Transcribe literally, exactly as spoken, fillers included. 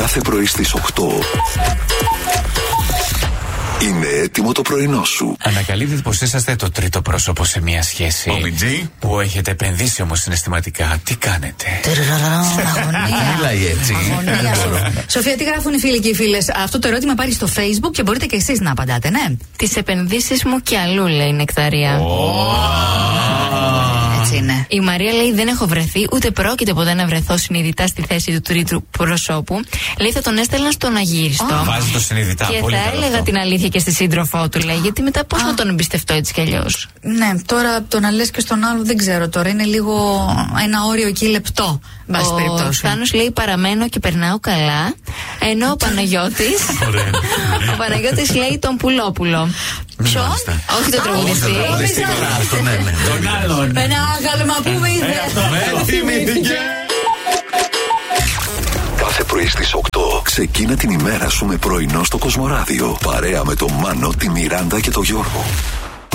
Κάθε πρωί στις οκτώ είναι έτοιμο το πρωινό σου. Ανακαλύπτετε πως είσαστε το τρίτο πρόσωπο σε μια σχέση. Ο Μιτζή. Που έχετε επενδύσει όμως συναισθηματικά. Τι κάνετε? Μιλάει έτσι. Σοφία, τι γράφουν οι φίλοι και οι φίλες? Αυτό το ερώτημα πάρει στο Facebook και μπορείτε και εσείς να απαντάτε, ναι. Τις επενδύσεις μου κι αλλού, λέει η Νεκταρία. Έτσι είναι. Η Μαρία λέει: δεν έχω βρεθεί, ούτε πρόκειται ποτέ να βρεθώ συνειδητά στη θέση του τρίτου προσώπου. Λέει: θα τον έστελνα στον αγύριστο. Βάζει το συνειδητά. Και πολύ θα καλό έλεγα αυτό. την αλήθεια και στη σύντροφό του, λέει. Γιατί μετά πώς να τον εμπιστευτώ έτσι κι αλλιώς? Ναι, τώρα το να λες και στον άλλο δεν ξέρω τώρα. Είναι λίγο ένα όριο εκεί λεπτό. Ο Θάνος λέει: παραμένω και περνάω καλά. Ενώ ο Παναγιώτης. Ο Παναγιώτης λέει: τον Πουλόπουλο. Ποιον? Όχι τον τραγουδιστή. Τον άλλον. Ένα άγαλμα που με είδε. Κάθε πρωί στις οκτώ ξεκίνα την ημέρα σου με πρωινό στο Κοσμοράδιο. Παρέα με τον Μάνο, τη Μιράντα και τον Γιώργο.